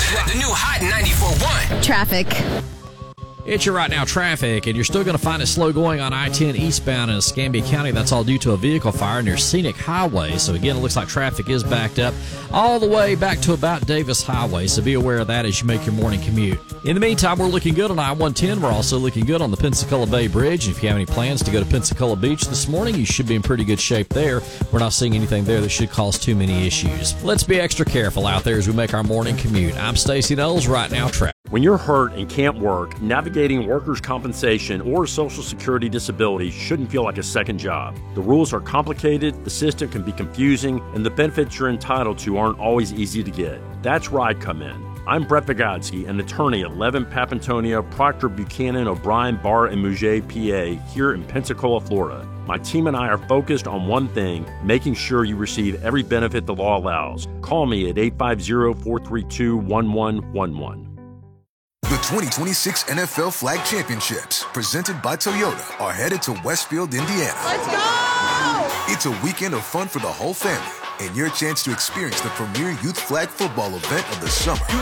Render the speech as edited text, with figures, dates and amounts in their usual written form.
The new Hot 94.1. Traffic. It's your right now traffic, and you're still going to find it slow going on I-10 eastbound in Escambia County. That's all due to a vehicle fire near Scenic Highway. So again, it looks like traffic is backed up all the way back to about Davis Highway. So be aware of that as you make your morning commute. In the meantime, we're looking good on I-110. We're also looking good on the Pensacola Bay Bridge. And if you have any plans to go to Pensacola Beach this morning, you should be in pretty good shape there. We're not seeing anything there that should cause too many issues. Let's be extra careful out there as we make our morning commute. I'm Stacey Knowles, right now traffic. When you're hurt and can't work, navigating workers' compensation or Social Security disability shouldn't feel like a second job. The rules are complicated, the system can be confusing, and the benefits you're entitled to aren't always easy to get. That's where I come in. I'm Brett Vigotsky, an attorney at Levin, Papantonio, Proctor, Buchanan, O'Brien, Barr, and Mouget, PA, here in Pensacola, Florida. My team and I are focused on one thing, making sure you receive every benefit the law allows. Call me at 850-432-1111. The 2026 NFL Flag Championships, presented by Toyota, are headed to Westfield, Indiana. Let's go! It's a weekend of fun for the whole family, and your chance to experience the premier youth flag football event of the summer.